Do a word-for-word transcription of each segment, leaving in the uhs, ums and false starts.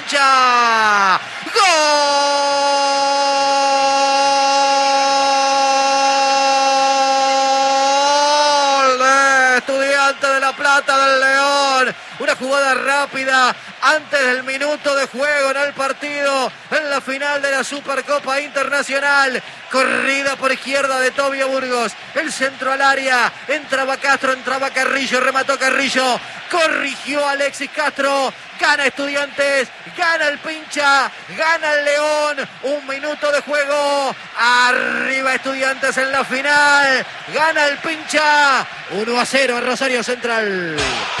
pincha. ¡Gol! De Estudiantes de La Plata del León. Una jugada rápida antes del minuto de juego en el partido, en la final de la Supercopa Internacional. Corrida por izquierda de Tobio Burgos. El centro al área. Entraba Castro, entraba Carrillo, remató Carrillo. Corrigió Alexis Castro. Gana Estudiantes, gana el pincha, gana el León. Un minuto de juego. Arriba Estudiantes en la final. Gana el pincha. uno a cero en Rosario Central.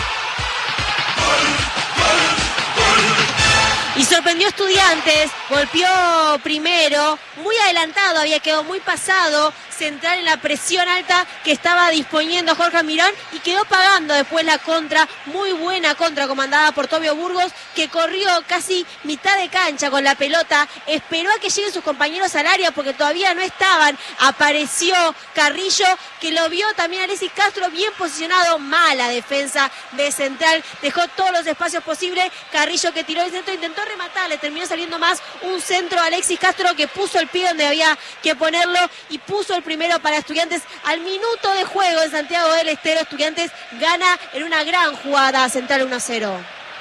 Y sorprendió a Estudiantes, golpeó primero, muy adelantado, había quedado muy pasado, Central en la presión alta que estaba disponiendo Jorge Almirón y quedó pagando después la contra, muy buena contra comandada por Tobio Burgos, que corrió casi mitad de cancha con la pelota, esperó a que lleguen sus compañeros al área porque todavía no estaban, apareció Carrillo, que lo vio también Alexis Castro, bien posicionado, mala defensa de Central, dejó todos los espacios posibles, Carrillo que tiró el centro, intentó rematar, le terminó saliendo más un centro a Alexis Castro que puso el pie donde había que ponerlo y puso el primero para Estudiantes al minuto de juego en Santiago del Estero. Estudiantes gana en una gran jugada, Central uno a cero.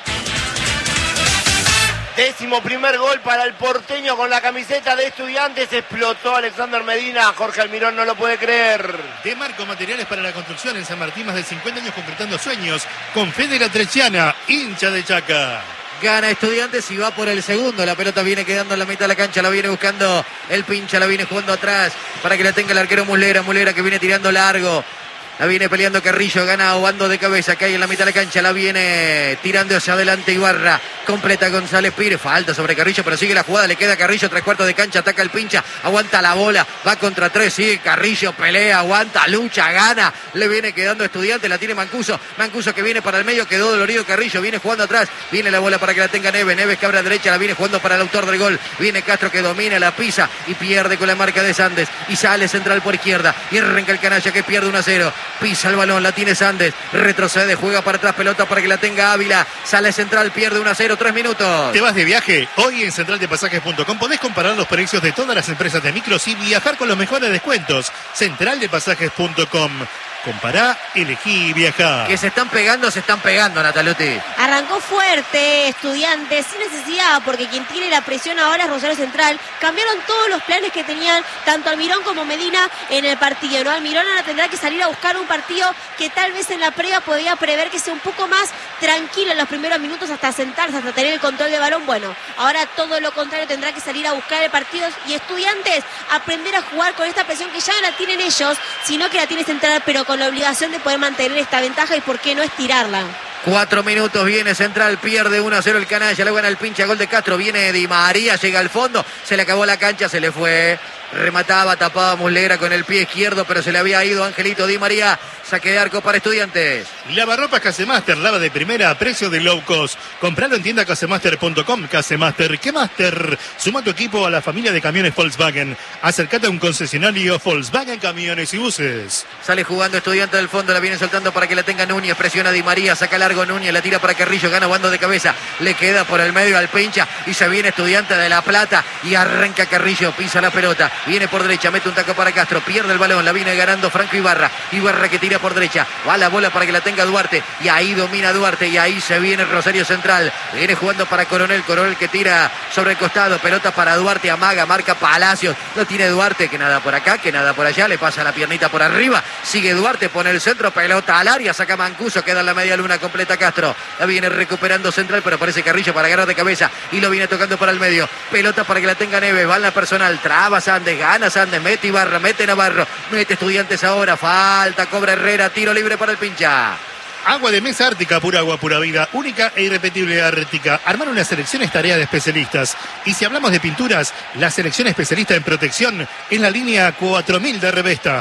Décimo primer gol para el porteño con la camiseta de Estudiantes. Explotó Alexander Medina. Jorge Almirón no lo puede creer. De Marco Materiales para la Construcción en San Martín, más de cincuenta años concretando sueños. Con Federa Trechiana, hincha de Chaca. Gana Estudiantes y va por el segundo. La pelota viene quedando en la mitad de la cancha. La viene buscando el pincha. La viene jugando atrás para que la tenga el arquero Muslera. Muslera que viene tirando largo. La viene peleando Carrillo, gana ahogando de cabeza, cae en la mitad de la cancha, la viene tirando hacia adelante Ibarra, completa González Pires, falta sobre Carrillo, pero sigue la jugada, le queda Carrillo, tres cuartos de cancha, ataca el pincha, aguanta la bola, va contra tres, sigue Carrillo, pelea, aguanta, lucha, gana, le viene quedando Estudiante, la tiene Mancuso, Mancuso que viene para el medio, quedó dolorido Carrillo, viene jugando atrás, viene la bola para que la tenga Neves, Neves que abre a derecha, la viene jugando para el autor del gol, viene Castro que domina, la pisa y pierde con la marca de Sandes, y sale Central por izquierda, y arranca el canalla que pierde uno a cero, pisa el balón, la tiene Sandes, retrocede, juega para atrás, pelota para que la tenga Ávila, sale Central, pierde uno a cero, tres minutos. ¿Te vas de viaje? Hoy en central de pasajes punto com podés comparar los precios de todas las empresas de micros y viajar con los mejores descuentos. central de pasajes punto com. Compará, elegí y viajá. Que se están pegando, se están pegando, Natalotti. Arrancó fuerte Estudiantes, sin necesidad, porque quien tiene la presión ahora es Rosario Central. Cambiaron todos los planes que tenían tanto Almirón como Medina en el partido, ¿no? Almirón ahora tendrá que salir a buscar un partido que tal vez en la previa podía prever que sea un poco más tranquilo en los primeros minutos hasta sentarse, hasta tener el control de balón. Bueno, ahora todo lo contrario, tendrá que salir a buscar el partido y Estudiantes aprender a jugar con esta presión que ya no la tienen ellos, sino que la tiene Central, pero con con la obligación de poder mantener esta ventaja y por qué no estirarla. Cuatro minutos, viene Central, pierde uno a cero el canalla, le gana el pincha, gol de Castro, viene Di María, llega al fondo, se le acabó la cancha, se le fue, remataba, tapaba Muslera con el pie izquierdo, pero se le había ido Angelito Di María, saque de arco para Estudiantes. Lavarropas Casemaster, lava de primera a precio de low cost. Compralo en tienda casemaster punto com. Casemaster, ¿qué Master? Suma tu equipo a la familia de camiones Volkswagen. Acércate a un concesionario Volkswagen Camiones y Buses. Sale jugando Estudiantes del fondo, la viene soltando para que la tenga Núñez, presiona Di María, saca largo Núñez, la tira para Carrillo, gana jugando de cabeza, le queda por el medio al pincha y se viene Estudiantes de La Plata y arranca Carrillo, pisa la pelota, viene por derecha, mete un taco para Castro, pierde el balón, la viene ganando Franco Ibarra, Ibarra que tira por derecha, va la bola para que la tenga Duarte y ahí domina Duarte y ahí se viene Rosario Central, viene jugando para Coronel, Coronel que tira sobre el costado, pelota para Duarte, amaga, marca Palacios, lo tiene Duarte, que nada por acá, que nada por allá, le pasa la piernita por arriba, sigue Duarte, pone el centro, pelota al área, saca Mancuso, queda en la media luna, completa Castro, la viene recuperando Central, pero aparece Carrillo para agarrar de cabeza y lo viene tocando para el medio, pelota para que la tenga Neves, va en la personal, traba Sandes, gana Sandes, mete Ibarra, mete Navarro, mete Estudiantes ahora, falta, cobra Herrera, tiro libre para el pincha. Agua de mesa Ártica, pura agua, pura vida, única e irrepetible Ártica. Armar una selección es tarea de especialistas. Y si hablamos de pinturas, la selección especialista en protección es la línea cuatro mil de Revesta.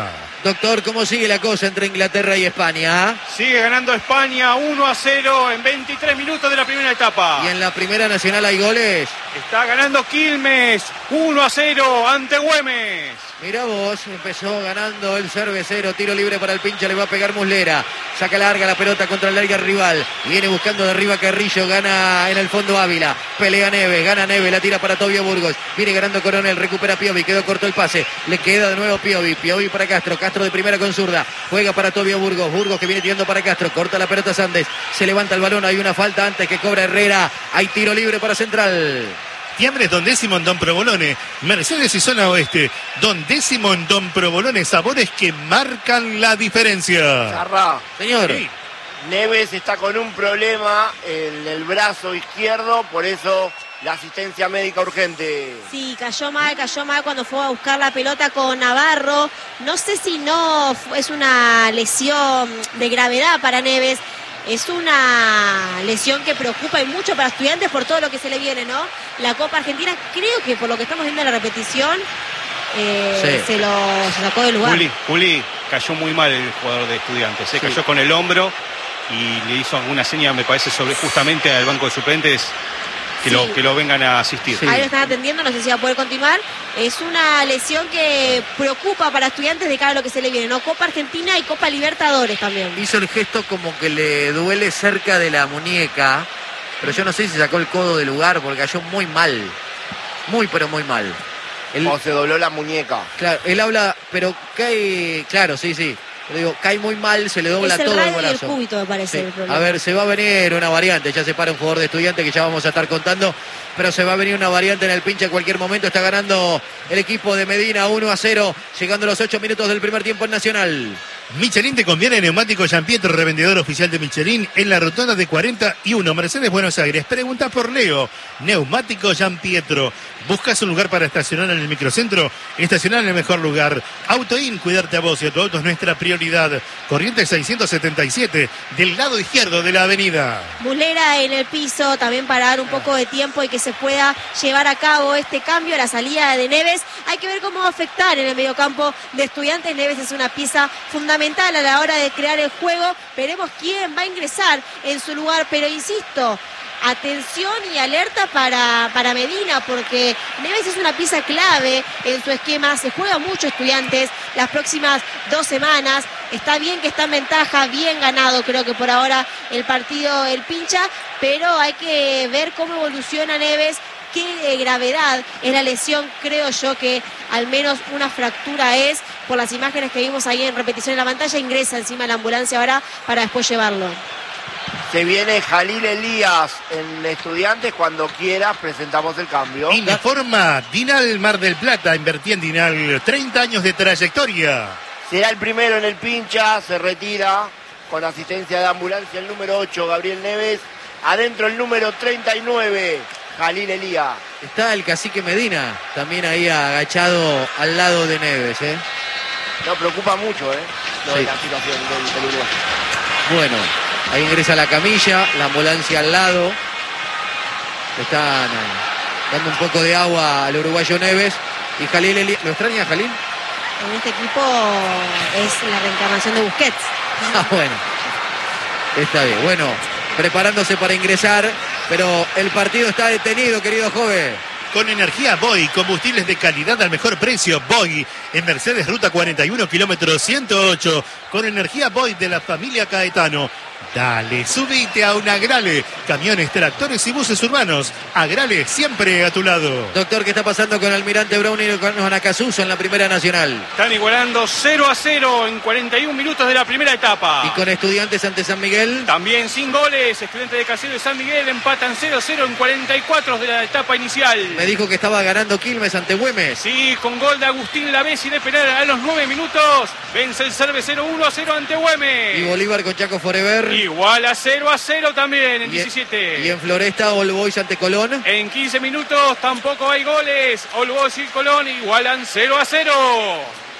Doctor, ¿cómo sigue la cosa entre Inglaterra y España? Sigue ganando España uno a cero en veintitrés minutos de la primera etapa. ¿Y en la primera nacional hay goles? Está ganando Quilmes uno a cero ante Güemes. Mirá vos, empezó ganando el cervecero, tiro libre para el pincha, le va a pegar Muslera, saca larga la pelota contra el larga rival, viene buscando de arriba Carrillo, gana en el fondo Ávila, pelea Neves, gana Neves, la tira para Tobio Burgos, viene ganando Coronel, recupera Piovi, quedó corto el pase, le queda de nuevo Piovi, Piovi para Castro, Castro de primera con zurda, juega para Tobio Burgos, Burgos que viene tirando para Castro, corta la pelota Sandes, se levanta el balón, hay una falta antes que cobra Herrera, hay tiro libre para Central. Tiambres Don Décimo en Don Provolone, Mercedes y Zona Oeste, Don Décimo en Don Provolone, sabores que marcan la diferencia. Charra. Señor. Sí. Neves está con un problema en el brazo izquierdo, por eso la asistencia médica urgente. Sí, cayó mal, cayó mal cuando fue a buscar la pelota con Navarro. No sé si no es una lesión de gravedad para Neves. Es una lesión que preocupa y mucho para Estudiantes por todo lo que se le viene, ¿no? La Copa Argentina, creo que por lo que estamos viendo en la repetición, eh, sí. se lo sacó del lugar. Juli, Juli, cayó muy mal el jugador de Estudiantes, se sí. cayó con el hombro y le hizo alguna seña, me parece, sobre justamente al banco de suplentes que, sí. lo, que lo vengan a asistir. Sí. Ahí lo están atendiendo, no sé si va a poder continuar. Es una lesión que preocupa para Estudiantes de cara a lo que se le viene, ¿no? Copa Argentina y Copa Libertadores también. Hizo el gesto como que le duele cerca de la muñeca, pero yo no sé si sacó el codo del lugar porque cayó muy mal. Muy, pero muy mal. Él, o se dobló la muñeca. Claro, él habla, pero cae, claro, sí, sí. Pero digo, cae muy mal, se le dobla es el todo el radio brazo. Y el cúbito, me parece, sí. el problema. A ver, se va a venir una variante, ya se para un jugador de Estudiantes que ya vamos a estar contando, pero se va a venir una variante en el pinche en cualquier momento. Está ganando el equipo de Medina uno a cero, llegando a los ocho minutos del primer tiempo en Nacional. Michelin te conviene, neumático Gianpietro, revendedor oficial de Michelin en la rotonda de cuarenta y uno, Mercedes, Buenos Aires. Pregunta por Leo, neumático Gianpietro. ¿Buscas un lugar para estacionar en el microcentro? Estacionar en el mejor lugar. Autoin, cuidarte a vos y a tu auto es nuestra prioridad. Corrientes seiscientos setenta y siete, del lado izquierdo de la avenida. Muslera en el piso, también para dar un poco de tiempo y que se pueda llevar a cabo este cambio, la salida de Neves. Hay que ver cómo va a afectar en el mediocampo de Estudiantes. Neves es una pieza fundamental a la hora de crear el juego. Veremos quién va a ingresar en su lugar, pero insisto, atención y alerta para, para Medina, porque Neves es una pieza clave en su esquema, se juega mucho Estudiantes las próximas dos semanas, está bien que está en ventaja, bien ganado creo que por ahora el partido el pincha, pero hay que ver cómo evoluciona Neves, qué gravedad es la lesión, creo yo que al menos una fractura es, por las imágenes que vimos ahí en repetición en la pantalla, ingresa encima de la ambulancia ahora para después llevarlo. Se viene Jalil Elías en Estudiantes. Cuando quieras presentamos el cambio. Informa Dinal Mar del Plata. Invertí en Dinal, treinta años de trayectoria. Será el primero en el pincha. Se retira con asistencia de ambulancia el número ocho, Gabriel Neves. Adentro el número treinta y nueve, Jalil Elías. Está el cacique Medina también ahí agachado al lado de Neves, ¿eh? No, preocupa mucho, ¿eh? Lo sí. de la situación del, del Uruguay. Bueno, ahí ingresa la camilla, la ambulancia al lado. Están dando un poco de agua al uruguayo Neves. Y Jalil Elías, ¿lo extraña Jalil? En este equipo es la reencarnación de Busquets. Ah, bueno. Está bien. Bueno, preparándose para ingresar, pero el partido está detenido, querido joven. Con energía Boy, combustibles de calidad al mejor precio. Boy, en Mercedes Ruta cuarenta y uno, kilómetro ciento ocho. Con energía Boy de la familia Caetano. Dale, subite a un Agrale. Camiones, tractores y buses urbanos. Agrale, siempre a tu lado. Doctor, ¿qué está pasando con Almirante Brown y con Acasuso en la Primera Nacional? Están igualando cero a cero en cuarenta y uno minutos de la primera etapa. ¿Y con Estudiantes ante San Miguel? También sin goles. Estudiantes de Caseros y San Miguel empatan cero a cero en cuarenta y cuatro de la etapa inicial. Me dijo que estaba ganando Quilmes ante Güemes. Sí, con gol de Agustín Lavesi de penal a los nueve minutos. Vence el Cervecero uno a cero ante Güemes. Y Bolívar con Chaco Forever. Igual a cero a cero también en y diecisiete. En, y en Floresta, All Boys ante Colón. En quince minutos tampoco hay goles. All Boys y Colón igualan cero a cero.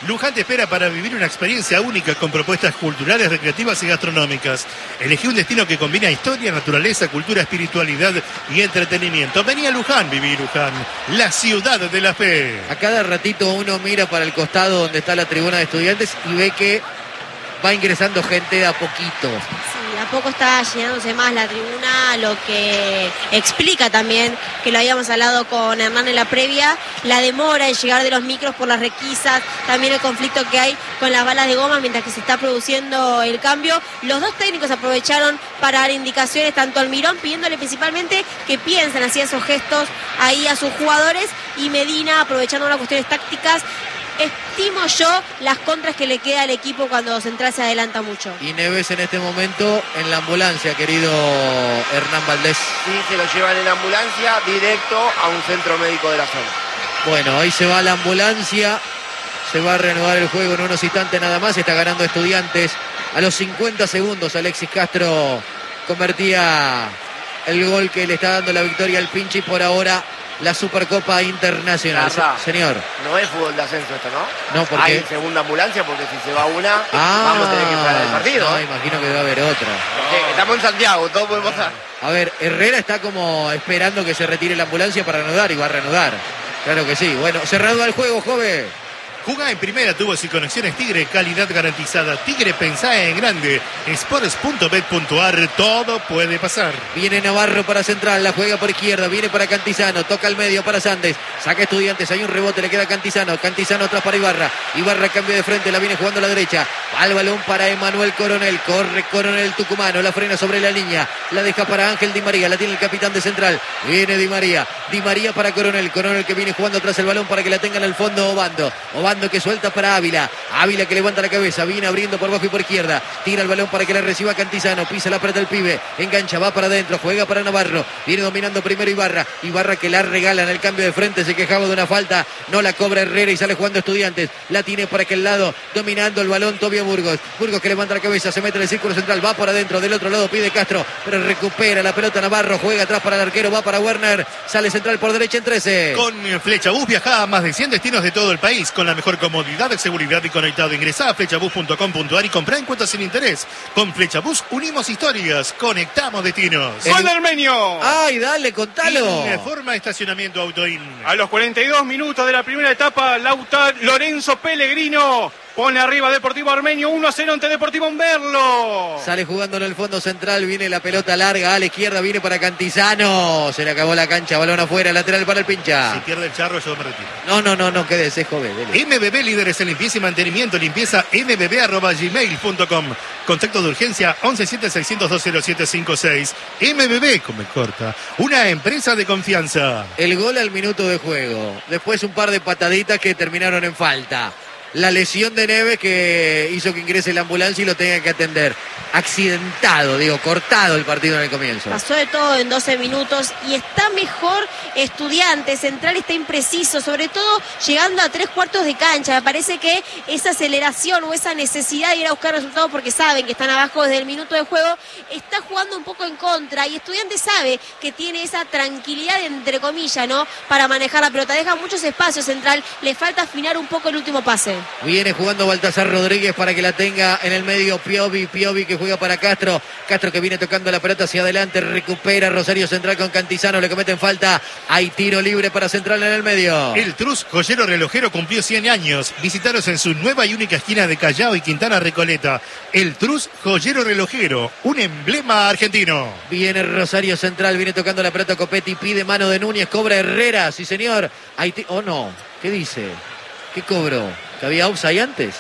Luján te espera para vivir una experiencia única con propuestas culturales, recreativas y gastronómicas. Elegí un destino que combina historia, naturaleza, cultura, espiritualidad y entretenimiento. Vení a Luján, viví Luján, la ciudad de la fe. A cada ratito uno mira para el costado donde está la tribuna de Estudiantes y ve que va ingresando gente de a poquito. Sí, a poco está llenándose más la tribuna, lo que explica también, que lo habíamos hablado con Hernán en la previa, la demora en llegar de los micros por las requisas, también el conflicto que hay con las balas de goma mientras que se está produciendo el cambio. Los dos técnicos aprovecharon para dar indicaciones, tanto Almirón pidiéndole principalmente que piensen, hacía esos gestos ahí a sus jugadores, y Medina aprovechando unas cuestiones tácticas. Estimo yo las contras que le queda al equipo cuando Central se adelanta mucho. Y Neves en este momento en la ambulancia, querido Hernán Valdés. Sí, se lo llevan en ambulancia directo a un centro médico de la zona. Bueno, ahí se va la ambulancia. Se va a reanudar el juego en unos instantes nada más. Está ganando Estudiantes. A los cincuenta segundos Alexis Castro convertía el gol que le está dando la victoria al Pinchi. Por ahora la Supercopa Internacional. Verdad. Señor. No es fútbol de ascenso esto, ¿no? No, porque hay segunda ambulancia, porque si se va una, ah, vamos a tener que parar el partido. No, ¿eh? imagino que debe haber otra. Porque estamos en Santiago, todo puede pasar. A ver, Herrera está como esperando que se retire la ambulancia para reanudar, y va a reanudar. Claro que sí. Bueno, cerrado el juego, joven. Jugá en primera, tubos y conexiones Tigre, calidad garantizada. Tigre, pensá en grande. Sports punto bet punto ar, todo puede pasar. Viene Navarro para Central, la juega por izquierda, viene para Cantizano, toca al medio para Sandes, saca Estudiantes, hay un rebote, le queda Cantizano, Cantizano atrás para Ibarra, Ibarra cambia de frente, la viene jugando a la derecha, va el balón para Emanuel Coronel, corre Coronel tucumano, la frena sobre la línea, la deja para Ángel Di María, la tiene el capitán de Central, viene Di María, Di María para Coronel, Coronel que viene jugando atrás el balón para que la tengan al fondo Obando, Obando que suelta para Ávila, Ávila que levanta la cabeza, viene abriendo por bajo y por izquierda, tira el balón para que la reciba Cantizano, pisa la pelota del pibe, engancha, va para adentro, juega para Navarro, viene dominando primero Ibarra, Ibarra que la regala en el cambio de frente, se quejaba de una falta, no la cobra Herrera y sale jugando Estudiantes, la tiene por aquel lado, dominando el balón Tobio Burgos, Burgos que levanta la cabeza, se mete en el círculo central, va por adentro, del otro lado pide Castro, pero recupera la pelota Navarro, juega atrás para el arquero, va para Werner, sale Central por derecha en trece. Con Flechabús viajá a más de cien destinos de todo el país, con la mejor comodidad, seguridad y conectado. Ingresá a flechabús punto com punto ar y comprá en cuotas sin interés. Con Flechabús unimos historias, conectamos destinos. ¡Gol de Armenio! ¡Ay, dale, contalo! Informa estacionamiento Autoin. A los cuarenta y dos minutos de la primera etapa, Lauta Lorenzo Pellegrino pone arriba Deportivo Armenio, uno a cero ante Deportivo Umberlo. Sale jugando en el fondo central, viene la pelota larga a la izquierda, viene para Cantizano. Se le acabó la cancha, balón afuera, lateral para el Pincha. Si pierde el charro, yo me retiro. No, no, no, no, quédese, joven. Dele. M B B, líderes en limpieza y mantenimiento, limpieza m b b arroba gmail punto com. Contacto de urgencia once siete seiscientos dos cero siete cinco seis. M B B, come corta, una empresa de confianza. El gol al minuto de juego. Después un par de pataditas que terminaron en falta. La lesión de Neves que hizo que ingrese la ambulancia y lo tenga que atender. Accidentado, digo, cortado el partido en el comienzo. Pasó de todo en doce minutos y está mejor Estudiantes. Central está impreciso, sobre todo llegando a tres cuartos de cancha. Me parece que esa aceleración o esa necesidad de ir a buscar resultados porque saben que están abajo desde el minuto de juego, está jugando un poco en contra. Y Estudiantes sabe que tiene esa tranquilidad, entre comillas, ¿no?, para manejar la pelota. Deja muchos espacios Central, le falta afinar un poco el último pase. Viene jugando Baltasar Rodríguez para que la tenga en el medio Piovi, Piovi que juega para Castro, Castro que viene tocando la pelota hacia adelante, recupera Rosario Central con Cantizano, le cometen falta, hay tiro libre para Central en el medio. El Trus Joyero Relojero cumplió cien años, visitaros en su nueva y única esquina de Callao y Quintana Recoleta. El Trus Joyero Relojero, un emblema argentino. Viene Rosario Central, viene tocando la pelota Copetti, pide mano de Núñez, cobra Herrera, sí señor, hay t- oh no, ¿qué dice? ¿Qué cobró? ¿Que había offside antes?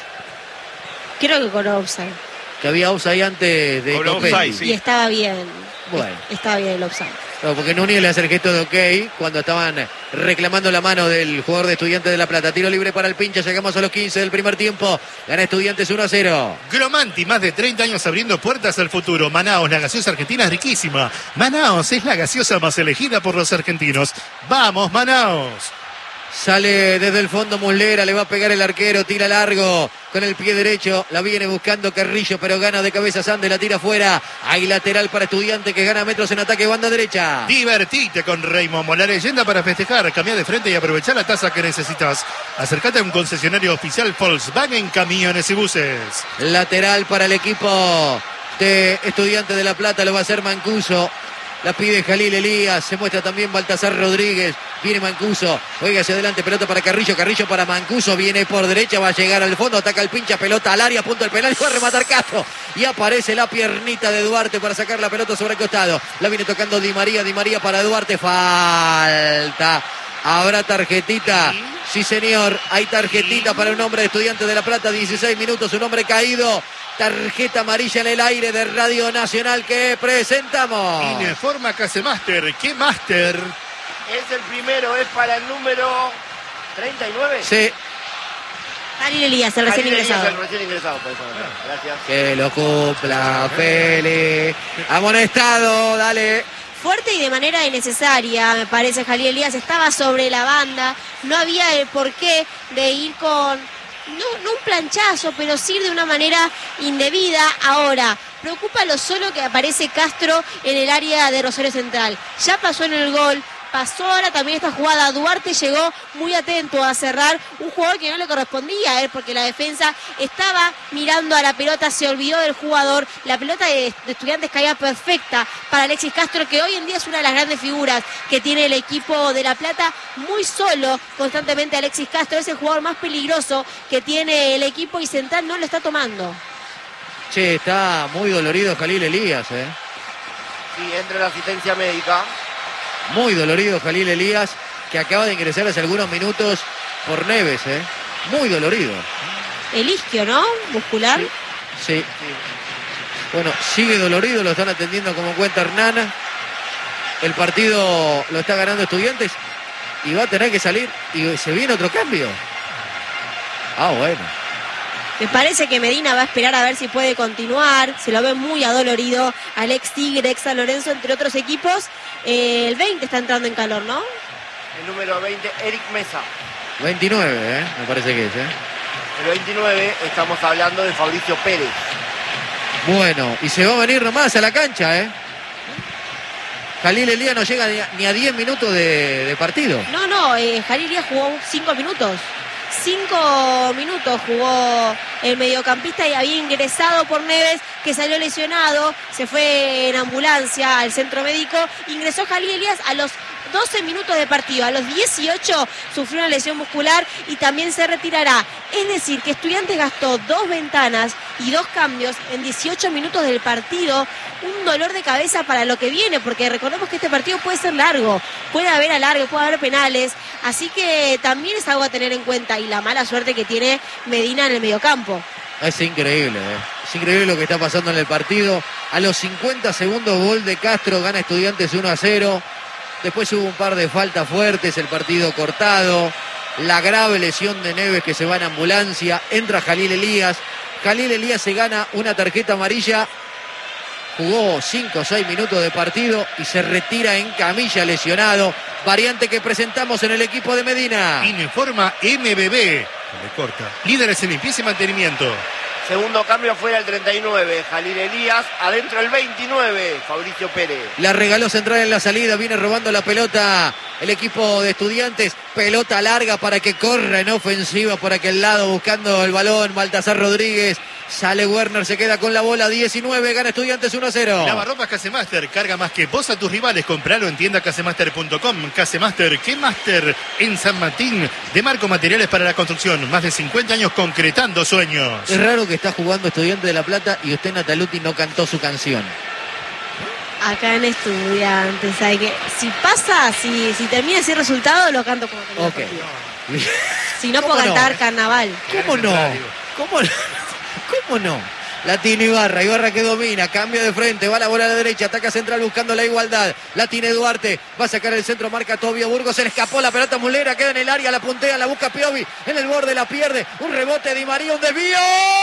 Creo que con offside. Que había offside antes de Cobró Copetti. offside, sí. Y estaba bien. Bueno. Estaba bien el offside. No, porque Núñez le hace el gesto de ok cuando estaban reclamando la mano del jugador de Estudiantes de La Plata. Tiro libre para el Pincha, llegamos a los quince del primer tiempo. Gana Estudiantes uno a cero. Gromanti, más de treinta años abriendo puertas al futuro. Manaos, la gaseosa argentina es riquísima. Manaos es la gaseosa más elegida por los argentinos. ¡Vamos, Manaos! Sale desde el fondo Muslera, le va a pegar el arquero, tira largo. con el pie derecho, la viene buscando Carrillo, pero gana de cabeza Sande, la tira afuera. Hay lateral para Estudiante que gana metros en ataque, banda derecha. Divertite con Raymond, la leyenda para festejar, cambiar de frente y aprovechar la tasa que necesitas. Acércate a un concesionario oficial Volkswagen Camiones y Buses. Lateral para el equipo de Estudiante de La Plata, lo va a hacer Mancuso. La pide Jalil Elías, se muestra también Baltasar Rodríguez, viene Mancuso, juega hacia adelante, pelota para Carrillo, Carrillo para Mancuso, viene por derecha, va a llegar al fondo, ataca el pincha, pelota al área, punto del penal, y va a rematar Castro, y aparece la piernita de Duarte para sacar la pelota sobre el costado, la viene tocando Di María, Di María para Duarte, falta, habrá tarjetita, sí señor, hay tarjetita para un hombre de Estudiante de La Plata, dieciséis minutos, un hombre caído. Tarjeta amarilla en el aire de Radio Nacional que presentamos. Informa Casemaster. ¿Qué Master? Es el primero, es para el número treinta y nueve. Sí. Jalil Elías, el recién Jalil Elías, ingresado. el recién ingresado, por eso. Gracias. Que lo cumpla, Feli. Amonestado, dale. Fuerte y de manera innecesaria, me parece, Jalil Elías. Estaba sobre la banda, no había el porqué de ir con... No, no un planchazo, pero sí de una manera indebida. Ahora, preocupa lo solo que aparece Castro en el área de Rosario Central. Ya pasó en el gol, pasó ahora también esta jugada. Duarte llegó muy atento a cerrar un jugador que no le correspondía a él, porque la defensa estaba mirando a la pelota, se olvidó del jugador. La pelota de, de Estudiantes caía perfecta para Alexis Castro, que hoy en día es una de las grandes figuras que tiene el equipo de La Plata. Muy solo constantemente Alexis Castro, es el jugador más peligroso que tiene el equipo, y Central no lo está tomando. Che, está muy dolorido Jalil Elías, eh. Sí, entra la asistencia médica. Muy dolorido Jalil Elías, que acaba de ingresar hace algunos minutos por Neves, eh. Muy dolorido. El isquio, ¿no? Muscular. Sí. sí. Bueno, sigue dolorido, lo están atendiendo como cuenta Hernán. El partido lo está ganando Estudiantes y va a tener que salir, y se viene otro cambio. Ah, bueno. Me parece que Medina va a esperar a ver si puede continuar. Se lo ve muy adolorido. Alex Tigre, ex San Lorenzo, entre otros equipos. Eh, el veinte está entrando en calor, ¿no? El número veinte, Eric Mesa. veintinueve, eh, me parece que es, eh. El veintinueve, estamos hablando de Fabricio Pérez. Bueno, y se va a venir nomás a la cancha, eh. Jalil Elías no llega ni a diez minutos de, de partido. No, no, eh, Jalil Elías jugó cinco minutos. Cinco minutos jugó el mediocampista y había ingresado por Neves, que salió lesionado, se fue en ambulancia al centro médico. Ingresó Jalil Elías a los doce minutos de partido. A los dieciocho sufrió una lesión muscular y también se retirará. Es decir, que Estudiantes gastó dos ventanas y dos cambios en dieciocho minutos del partido. Un dolor de cabeza para lo que viene, porque recordemos que este partido puede ser largo, puede haber alargue, puede haber penales, así que también es algo a tener en cuenta, y la mala suerte que tiene Medina en el mediocampo. Es increíble, ¿eh? Es increíble lo que está pasando en el partido. A los cincuenta segundos, gol de Castro, gana Estudiantes uno a cero. Después hubo un par de faltas fuertes, el partido cortado, la grave lesión de Neves que se va en ambulancia, entra Jalil Elías. Jalil Elías se gana una tarjeta amarilla, jugó cinco o seis minutos de partido y se retira en camilla lesionado. Variante que presentamos en el equipo de Medina. Informa M B B. Le corta. Líderes en limpieza y mantenimiento. Segundo cambio fuera el treinta y nueve, Jalil Elías. Adentro el veintinueve, Fabricio Pérez. La regaló Central en la salida, viene robando la pelota el equipo de Estudiantes. Pelota larga para que corra en ofensiva por aquel lado buscando el balón. Baltasar Rodríguez. Sale Werner, se queda con la bola. diecinueve, gana Estudiantes uno a cero. Lavarropas Casemaster, carga más que vos a tus rivales. Compralo en tienda casemaster punto com. Casemaster, ¿qué Master? En San Martín, de Marco Materiales para la Construcción. Más de cincuenta años concretando sueños. Es raro que está jugando Estudiantes de La Plata y usted, Nataluti, no cantó su canción. Acá en Estudiantes, ¿sabe qué? Si pasa, si, si termina ese resultado, lo canto como termina el Ok. partido. Si no puedo ¿Cómo cantar no? Carnaval. ¿Cómo no? ¿Cómo no? ¿Cómo no? La tiene Ibarra, Ibarra que domina, cambia de frente, va la bola a la derecha, ataca Central buscando la igualdad, la tiene Duarte, va a sacar el centro, marca Tobio Burgos, se le escapó la pelota Mulera, queda en el área, la puntea, la busca Piovi, en el borde la pierde, un rebote Di María, un desvío,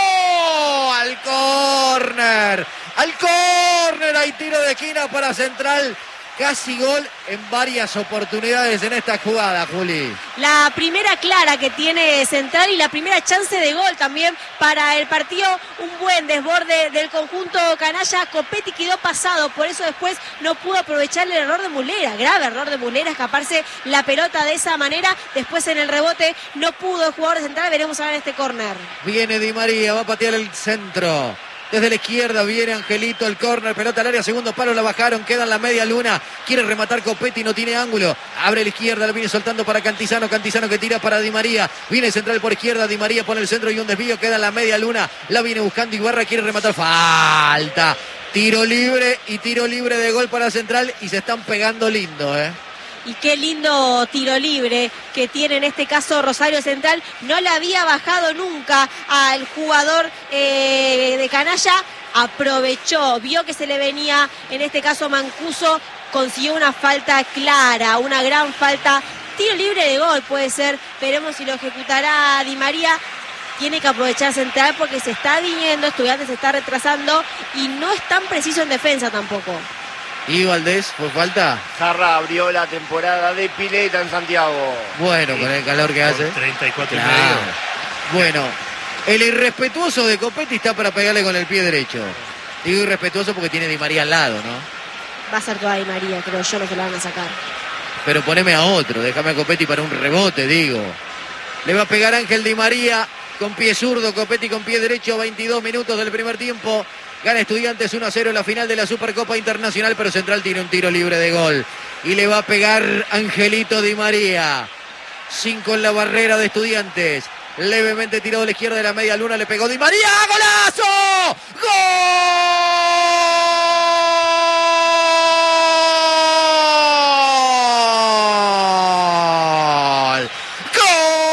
al córner, al córner, hay tiro de esquina para Central, casi gol en varias oportunidades en esta jugada, Juli. La primera clara que tiene Central y la primera chance de gol también para el partido. Un buen desborde del conjunto canalla. Copetti quedó pasado, por eso después no pudo aprovechar el error de Mulera. Grave error de Mulera, escaparse la pelota de esa manera. Después en el rebote no pudo el jugador de Central. Veremos ahora en este córner. Viene Di María, va a patear el centro. Desde la izquierda viene Angelito, el córner, pelota al área, segundo palo, la bajaron, queda en la media luna, quiere rematar Copetti, no tiene ángulo, abre la izquierda, la viene soltando para Cantizano, Cantizano que tira para Di María, viene central por izquierda, Di María pone el centro y un desvío, queda en la media luna, la viene buscando Ibarra, quiere rematar, falta, tiro libre y tiro libre de gol para Central y se están pegando lindo, eh. Y qué lindo tiro libre que tiene en este caso Rosario Central. No le había bajado nunca al jugador eh, de canalla. Aprovechó, vio que se le venía, en este caso Mancuso, consiguió una falta clara, una gran falta. Tiro libre de gol puede ser. Veremos si lo ejecutará Di María. Tiene que aprovechar Central porque se está viniendo, Estudiantes se está retrasando y no es tan preciso en defensa tampoco. ¿Y Valdés, fue falta? Zarra abrió la temporada de pileta en Santiago. Bueno, Sí. con el calor que hace. treinta y cuatro Claro. y medio. Bueno, el irrespetuoso de Copetti está para pegarle con el pie derecho. Digo irrespetuoso porque tiene Di María al lado, ¿no? Va a ser toda Di María, creo yo, no se la van a sacar. Pero poneme a otro, déjame a Copetti para un rebote, digo. Le va a pegar Ángel Di María con pie zurdo, Copetti con pie derecho, veintidós minutos del primer tiempo. Gana Estudiantes uno a cero en la final de la Supercopa Internacional, pero Central tiene un tiro libre de gol. Y le va a pegar Angelito Di María. Cinco en la barrera de Estudiantes. Levemente tirado a la izquierda de la media luna, le pegó Di María. ¡Golazo! ¡Gol!